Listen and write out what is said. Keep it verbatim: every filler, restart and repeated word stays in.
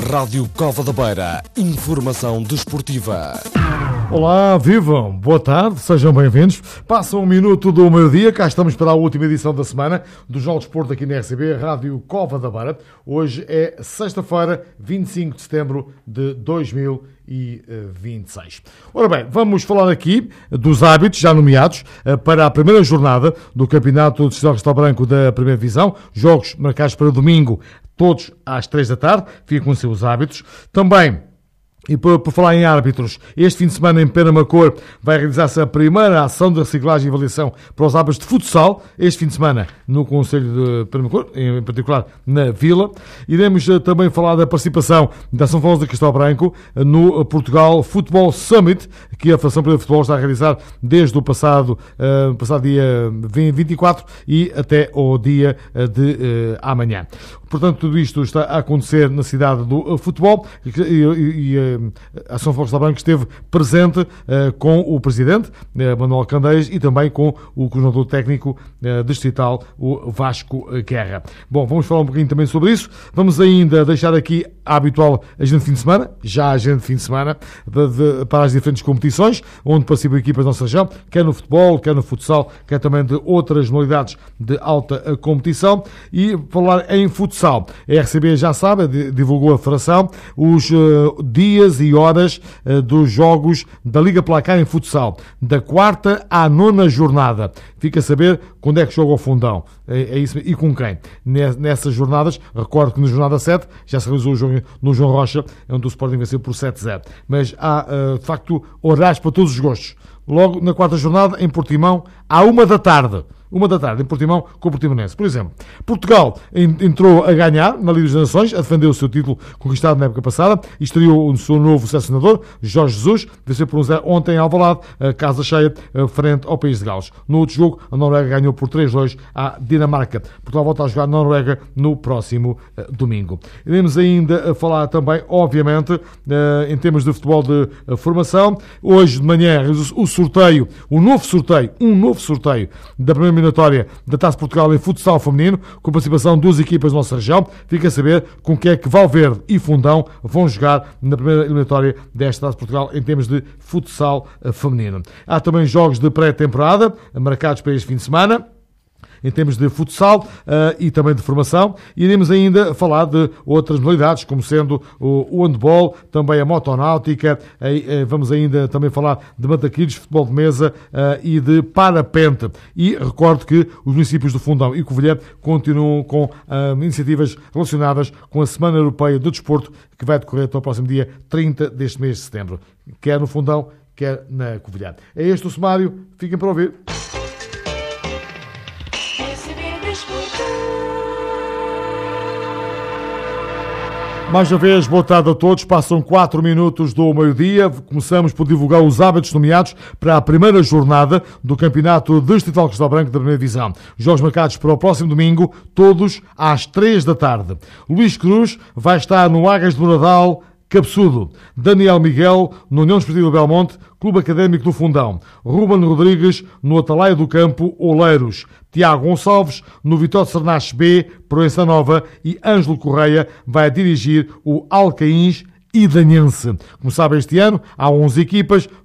Rádio Cova da Beira. Informação desportiva. Olá, vivam! Boa tarde, sejam bem-vindos. Passa um minuto do meio-dia, cá estamos para a última edição da semana do Jornal de Desporto aqui na R C B, Rádio Cova da Beira. Hoje é sexta-feira, vinte e cinco de setembro de dois mil e vinte e seis. Ora bem, vamos falar aqui dos hábitos já nomeados para a primeira jornada do Campeonato de Distrito Cristal Branco da Primeira Divisão. Jogos marcados para domingo, todos às três da tarde. Fiquem com os seus hábitos. Também, e por, por falar em árbitros, este fim de semana em Penamacor vai realizar-se a primeira ação de reciclagem e avaliação para os árbitros de futsal, este fim de semana no Conselho de Penamacor, em particular na Vila. Iremos também falar da participação da São Paulo de Cristal Branco no Portugal Football Summit, que a Federação Portuguesa de Futebol está a realizar desde o passado, uh, passado dia vinte e quatro e até o dia de uh, amanhã. Portanto, tudo isto está a acontecer na cidade do futebol e, e, e a São Paulo de Cristal Branco esteve presente uh, com o Presidente, uh, Manuel Candeias, e também com o coordenador técnico uh, distrital, o Vasco Guerra. Bom, vamos falar um pouquinho também sobre isso. Vamos ainda deixar aqui a habitual agenda de fim de semana, já a agenda de fim de semana, de, de, para as diferentes competições, onde participam equipas da nossa região, quer no futebol, quer no futsal, quer também de outras modalidades de alta competição. E falar em futsal, a R C B já sabe, divulgou a federação, os uh, dias e horas uh, dos jogos da Liga Placar em futsal, da quarta à nona jornada. Fica a saber quando é que joga o Fundão, é, é isso, e com quem. Nessas jornadas, recordo que na jornada sete já se realizou o jogo no João Rocha, onde o Sporting venceu por sete a zero. Mas há, uh, de facto, horários para todos os gostos. Logo na quarta jornada, em Portimão, à uma da tarde. Uma da tarde, em Portimão, com o Portimonense. Por exemplo, Portugal entrou a ganhar na Liga das Nações, a defender o seu título conquistado na época passada, e estreou o seu novo selecionador, Jorge Jesus, venceu por um zero ontem em Alvalade, casa cheia, frente ao País de Gales. No outro jogo, a Noruega ganhou por três a dois à Dinamarca. Portugal volta a jogar na Noruega no próximo uh, domingo. Iremos ainda falar também, obviamente, uh, em termos de futebol de uh, formação. Hoje de manhã, o sorteio, o novo sorteio, um novo sorteio da primeira eliminatória da Taça de Portugal em futsal feminino, com participação de duas equipas da nossa região. Fica a saber com que é que Valverde e Fundão vão jogar na primeira eliminatória desta Taça de Portugal em termos de futsal feminino. Há também jogos de pré-temporada marcados para este fim de semana, em termos de futsal uh, e também de formação. Iremos ainda falar de outras modalidades, como sendo o, o handball, também a motonáutica, uh, uh, vamos ainda também falar de mataquilhos, futebol de mesa uh, e de parapente. E recordo que os municípios do Fundão e Covilhã continuam com uh, iniciativas relacionadas com a Semana Europeia do Desporto, que vai decorrer até o próximo dia trinta deste mês de setembro, quer no Fundão, quer na Covilhã. É este o sumário, fiquem para ouvir. Mais uma vez, boa tarde a todos. Passam quatro minutos do meio-dia. Começamos por divulgar os hábitos nomeados para a primeira jornada do Campeonato Distrital Cristal Branco da Primeira Divisão. Jogos marcados para o próximo domingo, todos às três da tarde. Luís Cruz vai estar no Águas de Moradal, Cabeçudo. Daniel Miguel, no União Desportiva Belmonte, Clube Académico do Fundão. Ruben Rodrigues, no Atalaia do Campo, Oleiros. Tiago Gonçalves, no Vitória de Sernaches B, Proença Nova. E Ângelo Correia vai dirigir o Alcaíns Idanhense. Como sabem, este ano há onze equipas,